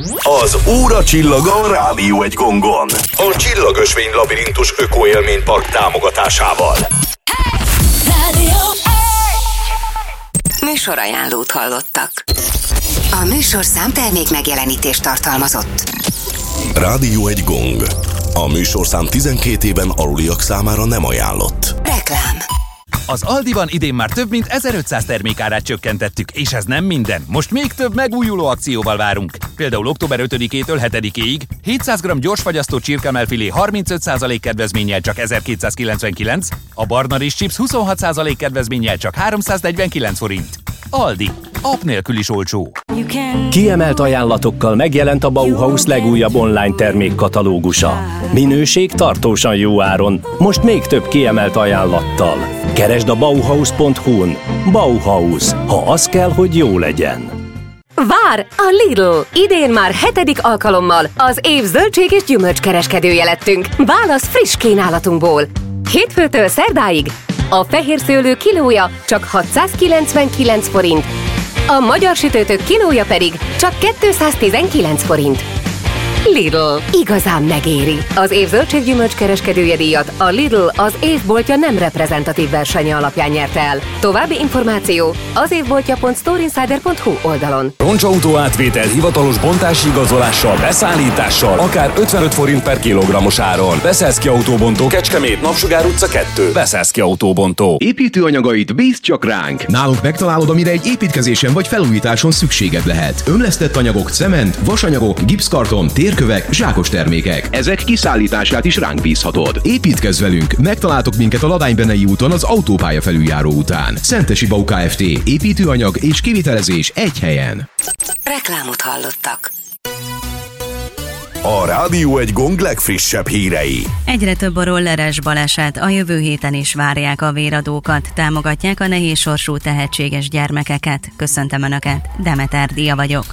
Az óra csillaga a Rádió egy gongon. A Csillagösvény Labirintus Ökoélménypark támogatásával. Műsorajánlót hallottak. A műsorszám termék megjelenítést tartalmazott. Rádió egy gong. A műsorszám 12 éven aluliak számára nem ajánlott. Reklám. Az Aldiban idén már több mint 1500 termékárát csökkentettük, és ez nem minden. Most még több megújuló akcióval várunk. Például október 5-től 7-ig 700 g gyorsfagyasztó csirkemelfilé 35% kedvezménnyel csak 1299, a barna rizs chips 26% kedvezménnyel csak 349 forint. Aldi. App nélkül is olcsó. Kiemelt ajánlatokkal megjelent a Bauhaus legújabb online termékkatalógusa. Minőség tartósan jó áron, most még több kiemelt ajánlattal. Keresd a Bauhaus.hu-n. Bauhaus. Ha az kell, hogy jó legyen. Vár a Lidl! Idén már 7. alkalommal az év zöldség és gyümölcskereskedője lettünk. Válasz friss kínálatunkból. Hétfőtől szerdáig a fehér szőlő kilója csak 699 forint, a magyar sütőtök kilója pedig csak 219 forint. Lidl. Igazán megéri. Az év zöldséggyümölcs kereskedője díjat a Lidl az évboltja nem reprezentatív versenye alapján nyerte el. További információ az évboltja.storeinsider.hu oldalon. Roncsautó átvétel hivatalos bontási igazolással, beszállítással, akár 55 forint per kilogrammos áron. Beszélszki Autóbontó, Kecskemét, Napsugár utca 2. Beszélszki Autóbontó. Építőanyagait bízd csak ránk! Nálunk megtalálod, amire egy építkezésen vagy felújításon szükséged lehet. Ömlesztett anyagok, cement, vasanyagok, gipszkarton, térkövek, zsákos termékek. Ezek kiszállítását is ránk bízhatod. Építkezz velünk! Megtaláltok minket a Ladány-Benei úton az autópálya felüljáró után. Szentesi Bau Kft. Építőanyag és kivitelezés egy helyen. Reklámot hallottak. A Rádió egy gong legfrissebb hírei. Egyre több a rolleres baleset, a jövő héten is várják a véradókat, támogatják a nehéz sorsú tehetséges gyermekeket. Köszöntöm Önöket, Demeter Dia vagyok.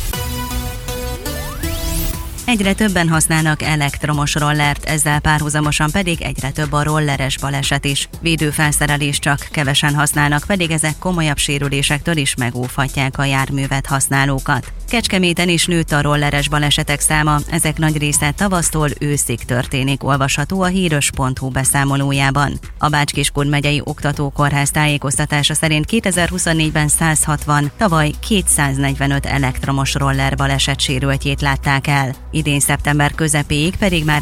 Egyre többen használnak elektromos rollert, ezzel párhuzamosan pedig egyre több a rolleres baleset is. Védőfelszerelést csak kevesen használnak, pedig ezek komolyabb sérülésektől is megóvhatják a járművet használókat. Kecskeméten is nőtt a rolleres balesetek száma, ezek nagy része tavasztól őszig történik, olvasható a híros.hu beszámolójában. A Bács-Kiskun megyei oktatókórház tájékoztatása szerint 2024-ben 160, tavaly 245 elektromos roller baleset sérültjét látták el. Idén szeptember közepéig pedig már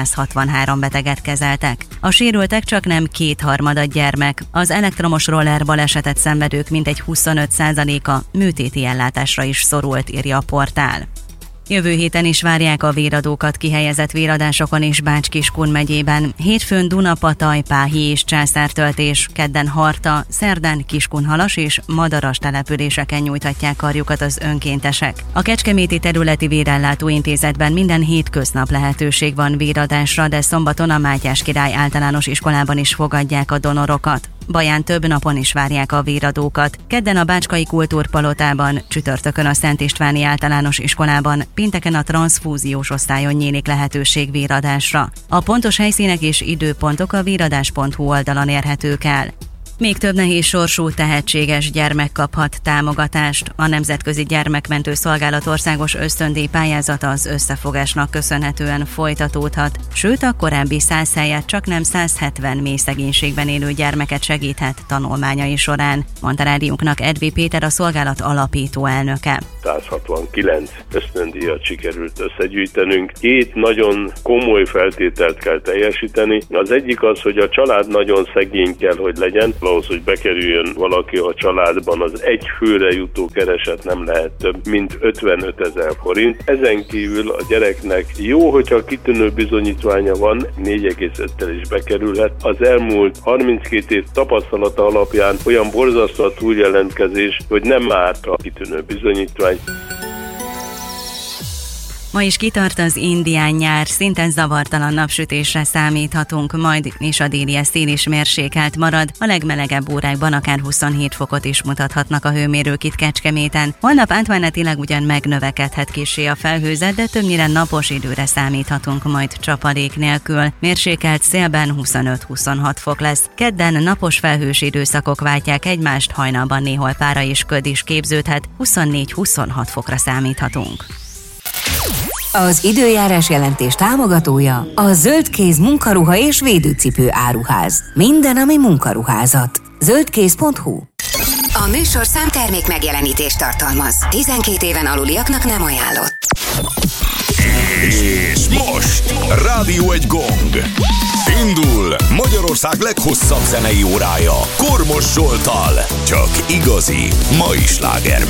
263 beteget kezeltek. A sérültek csaknem 2/3 gyermek. Az elektromos roller balesetet szenvedők mintegy 25%-a műtéti ellátásra is szorult, írja a portál. Jövő héten is várják a véradókat kihelyezett véradásokon is Bács-Kiskun megyében. Hétfőn Dunapataj, Páhi és Császártöltés, kedden Harta, szerdán Kiskunhalas és Madaras településeken nyújthatják karjukat az önkéntesek. A Kecskeméti Területi Vérellátó Intézetben minden hétköznap lehetőség van véradásra, de szombaton a Mátyás Király Általános Iskolában is fogadják a donorokat. Baján több napon is várják a véradókat. Kedden a Bácskai Kultúrpalotában, csütörtökön a Szent Istváni Általános Iskolában, pénteken a transzfúziós osztályon nyílik lehetőség véradásra. A pontos helyszínek és időpontok a véradás.hu oldalon érhetők el. Még több nehéz sorsú tehetséges gyermek kaphat támogatást. A Nemzetközi Gyermekmentő Szolgálat országos ösztöndíj pályázata az összefogásnak köszönhetően folytatódhat, sőt a korábbi 100 helyett csaknem 170 mély szegénységben élő gyermeket segíthet tanulmányai során, mondta rádiónknak Edvi Péter, a szolgálat alapító elnöke. 169 ösztöndíjat sikerült összegyűjtenünk. 2 nagyon komoly feltételt kell teljesíteni. Az egyik az, hogy a család nagyon szegény kell, hogy legyen. Ahhoz, hogy bekerüljön valaki a családban, az egy főre jutó kereset nem lehet több, mint 55 000 forint. Ezen kívül a gyereknek jó, hogyha kitűnő bizonyítványa van, 4,5-tel is bekerülhet. Az elmúlt 32 év tapasztalata alapján olyan borzasztó a túljelentkezés, hogy nem árt a kitűnő bizonyítvány. Ma is kitart az indián nyár, szinte zavartalan napsütésre számíthatunk, majd és a déli szél is mérsékelt marad, a legmelegebb órákban akár 27 fokot is mutathatnak a hőmérők itt Kecskeméten. Holnap átmenetileg ugyan megnövekedhet kissé a felhőzet, de többnyire napos időre számíthatunk majd csapadék nélkül. Mérsékelt szélben 25-26 fok lesz. Kedden napos felhős időszakok váltják egymást, hajnalban néhol pára és köd is képződhet, 24-26 fokra számíthatunk. Az időjárás jelentés támogatója a Zöldkéz munkaruha és védőcipő áruház. Minden, ami munkaruházat. Zöldkéz.hu. A műsorszám termék megjelenítést tartalmaz. 12 éven aluliaknak nem ajánlott. És most Rádió egy gong. Indul Magyarország leghosszabb zenei órája Kormos Zsolttal. Csak igazi mai slágerben.